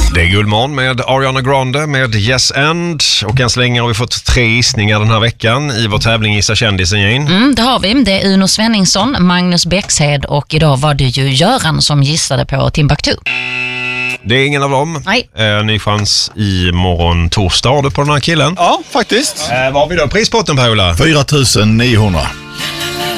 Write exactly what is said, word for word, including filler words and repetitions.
Det är Guldmorgon med Ariana Grande med Yes And. Och än så länge har vi fått tre gissningar den här veckan i vår tävling Gissa kändisen, Jane. Mm, det har vi. Det är Uno Svenningsson, Magnus Bäckshed och idag var det ju Göran som gissade på Timbuktu. Det är ingen av dem. Nej. Eh, ny chans i morgon torsdag har du på den här killen. Ja, faktiskt. Eh, vad har vi då prispotten på, Ola? fyra tusen niohundra.